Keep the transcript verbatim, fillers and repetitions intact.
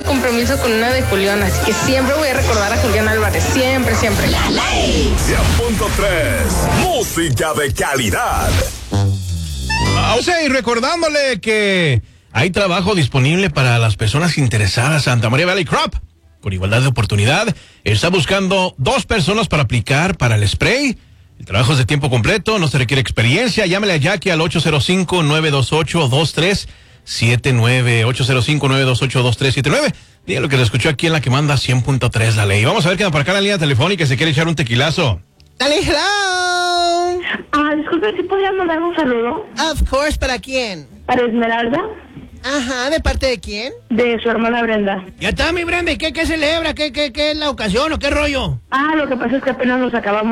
compromiso con una de Julián, así que siempre voy a recordar a Julián Álvarez, siempre, siempre. La ley. cien punto tres, música de calidad. O sea, y recordándole que hay trabajo disponible para las personas interesadas. Santa María Valley Crop, con igualdad de oportunidad, está buscando dos personas para aplicar para el spray. El trabajo es de tiempo completo, no se requiere experiencia. Llámele a Jackie al ocho cero cinco, nueve dos ocho, dos tres siete nueve, ocho cero cinco, nueve dos ocho, dos tres siete nueve. Diga lo que le escuchó aquí en la que manda cien punto tres La Ley. Vamos a ver quién para acá en la línea telefónica se quiere echar un tequilazo. Dale, hello. Ah, disculpe, ¿sí podrían mandar un saludo? Of course, ¿para quién? Para Esmeralda, Ajá, ¿de parte de quién? de su hermana Brenda. Ya está, mi Brenda, ¿y qué, qué celebra? ¿Qué, qué, qué es la ocasión o qué rollo? Ah, lo que pasa es que apenas nos acabamos